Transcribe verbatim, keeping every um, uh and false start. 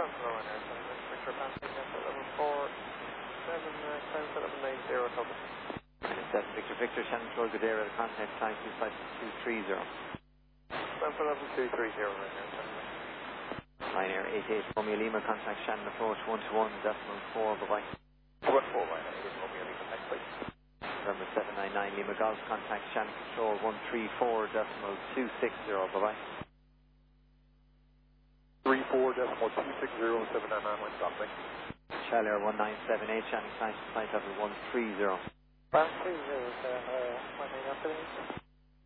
Hello, Ryanair seven, Victor passing at level four seven, uh, time seven nine zero, total. seven Victor Victor, Shannon Control, good area, contact time two five two three zero. Time for level two three zero, Ryanair seven. Ryanair eight eight, Romeo Lima, contact Shannon approach one to one, decimal four, bye-bye. one four, Ryanair, eight Romeo Lima, next please. November seven nine nine, Lima Golf, contact Shannon Control one three four, decimal two six zero, bye-bye. three four decimal two six zero seven nine nine, when stopping. Charlie Air one nine seven eight, Shannon Flight, flight level one three zero. one three zero, uh, uh, one nine nine seven eight.